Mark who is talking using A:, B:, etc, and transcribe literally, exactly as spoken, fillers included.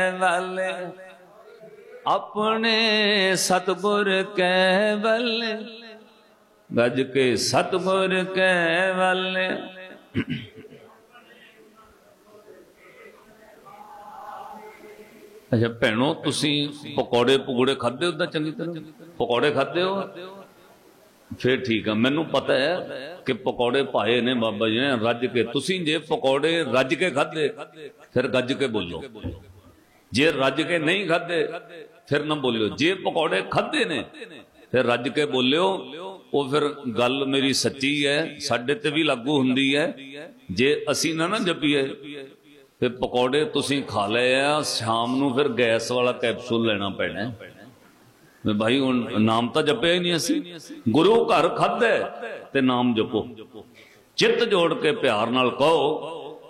A: वाले अपने सतगुर के वाले गज के सतगुर के वाले। अच्छा भैनों तुसी पकौड़े पकौड़े खाते हो चंगी तरह पकौड़े खाते हो फिर ठीक है। मैनू पता है कि पकौड़े पाए ने बाबा जी ने रज के। तुसी जे पकौड़े रज के खाते फिर गज के बोलो, जे रज के नहीं खाते फिर ना बोलियो। जे पकौड़े खाते ने फिर रज के बोलियो। वो फिर गल मेरी सच्ची है, साडे ते भी लागू हुंदी है। जे असी ना ना जपीए फिर पकौड़े तुसी खा ले आ, शाम नू फिर गैस वाला कैप्सूल लेना पैना है। भाई हुण नाम तो जपिया ही नहीं असी। गुरु घर खादा ते नाम जपो। चित जोड़ के प्यार नाल कहो